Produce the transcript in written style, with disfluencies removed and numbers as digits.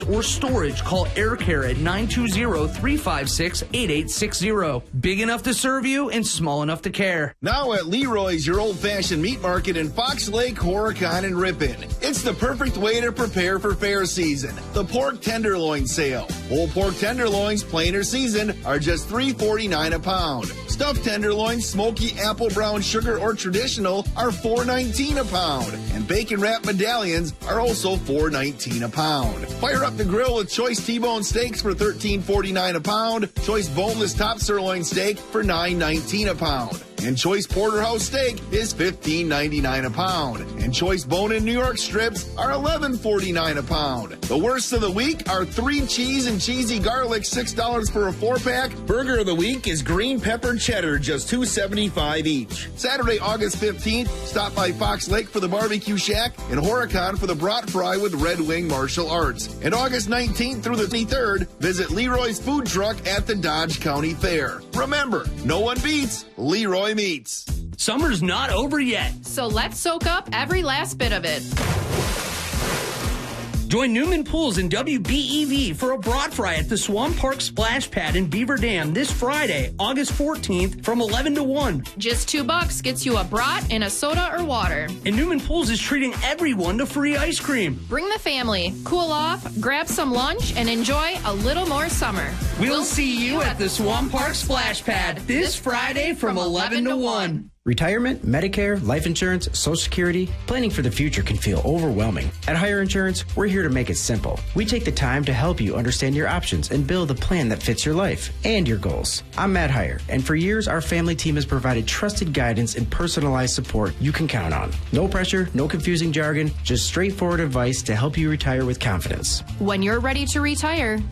or storage, call Air Care at 920-356-8860. Big enough to serve you and small enough to care. Now at Leroy's, your old-fashioned meat market in Fox Lake, Horicon, and Ripon. It's the perfect way to prepare for fair season. The pork tenderloin sale. Whole pork tenderloins, plain or seasoned, are just $3.49 a pound. Stuffed tenderloins, smoky apple brown sugar or traditional, are $4.19 a pound. And bacon wrap medallions are also $4.19 a pound. Fire up the grill with choice T-bone steaks for $13.49 a pound. Choice boneless top sirloin steak for $9.19 a pound. And choice porterhouse steak is $15.99 a pound. And choice bone-in New York strips are $11.49 a pound. The worst of the week are 3 cheese and cheesy garlic, $6 for a 4-pack. Burger of the week is green pepper cheddar, just $2.75 each. Saturday, August 15th, stop by Fox Lake for the Barbecue Shack and Horicon for the brat fry with Red Wing Martial Arts. And August 19th through the 23rd, visit Leroy's Food Truck at the Dodge County Fair. Remember, no one beats Leroy Meats. Summer's not over yet, so let's soak up every last bit of it. Join Newman Pools and WBEV for a brat fry at the Swamp Park Splash Pad in Beaver Dam this Friday, August 14th from 11 to 1. Just $2 gets you a brat and a soda or water. And Newman Pools is treating everyone to free ice cream. Bring the family, cool off, grab some lunch, and enjoy a little more summer. We'll see you at the Swamp Park Splash Pad this Friday from 11 to 1. Retirement, Medicare, life insurance, Social Security, planning for the future can feel overwhelming. At Hire Insurance, we're here to make it simple. We take the time to help you understand your options and build a plan that fits your life and your goals. I'm Matt Hire, and for years, our family team has provided trusted guidance and personalized support you can count on. No pressure, no confusing jargon, just straightforward advice to help you retire with confidence. When you're ready to retire,